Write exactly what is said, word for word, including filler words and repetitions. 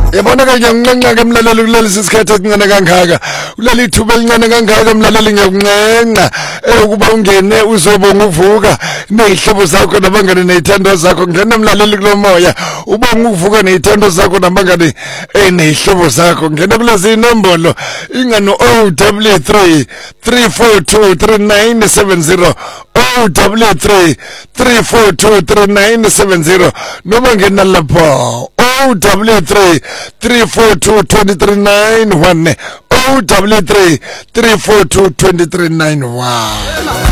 Yabona ke ngiyanqenqa ke mlaleli kuleli sisikhathi esincane kangaka. Kuleli thuba elincane kangaka mlaleli ngiyakunqenqa ukuba ungene uzobonga uvuka nezihlobo zakho nabangane nezithando zakho. Ngena mlaleli kulomoya ubonga uvuka nezithando zakho nabangane nezihlobo zakho. Ngena kulezi inombolo ingano zero double three three four two three nine seven zero zero double three three four two three nine seven zero noma ngena lapho zero double three three four two two three nine one zero double three three four two two three nine one.